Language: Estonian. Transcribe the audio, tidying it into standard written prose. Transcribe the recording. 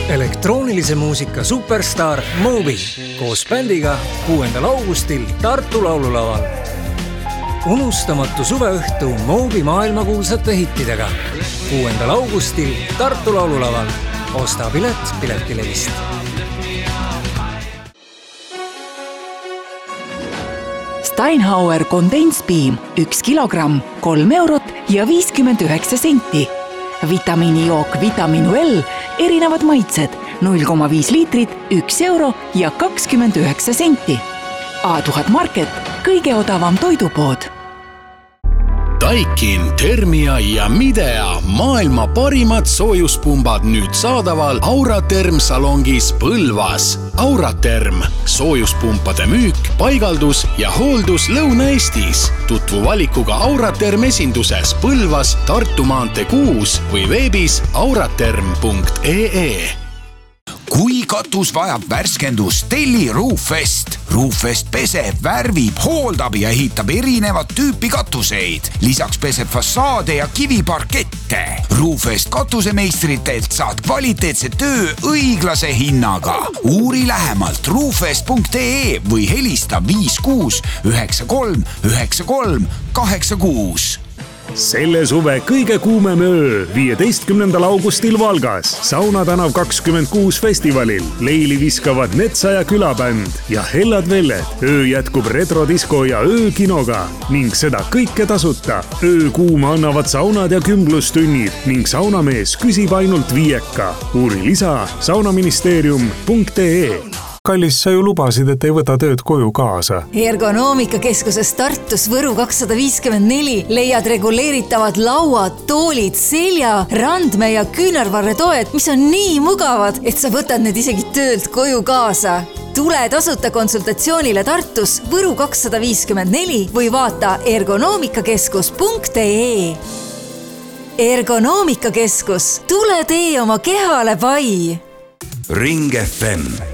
Elektroonilise muusika superstar Moby koos bändiga 6. augustil Tartu laululaval. Unustamatu suveõhtu Moby maailmakuulsate hittidega 6. augustil Tartu laululaval. Osta pilet Piletilevist. Steinhauer kondenspiim 1 kilogramm, 3 eurot ja 59 senti. Vitamiinijook Vitaminu L, erinevad maitsed, 0,5 liitrit, 1 euro ja 29 senti. A1000 Market, kõige odavam toidupood. Daikin, Thermia ja Midea maailma parimad soojuspumbad nüüd saadaval Auraterm salongis Põlvas. Auraterm, soojuspumpade müük, paigaldus ja hooldus Lõuna-Eestis. Tutvu valikuga Auraterm esinduses Põlvas, Tartu maantee 6 või veebis auraterm.ee. Kui katus vajab värskendust, telli Roofest. Roofest peseb, värvib, hooldab ja ehitab erinevat tüüpi katuseid. Lisaks peseb fassaade ja kiviparkette. Roofest katusemeistritelt saad kvaliteetse töö õiglase hinnaga. Uuri lähemalt roofest.ee või helista 56 93 93 86. Selle suve kõige kuumem öö 15. augustil Valgas. Sauna tänav 26 festivalil. Leili viskavad Netsa ja külabänd ja Hellad Velled. Öö jätkub retrodisko ja öökinoga ning seda kõike tasuta. Öö kuuma annavad saunad ja kümblustunnid ning saunamees küsib ainult 5. Uuri lisa saunaministeerium.ee. Kallis, sa ju lubasid, et ei võta tööd koju kaasa. Ergonoomikakeskuses Tartus Võru 254 leiad reguleeritavad lauad, toolid, selja, randme ja küünarvarre toed, mis on nii mugavad, et sa võtad need isegi töölt koju kaasa. Tule tasuta konsultatsioonile Tartus Võru 254 või vaata ergonoomikakeskus.ee. Ergonoomikakeskus, tule tee oma kehale pai. Ring FM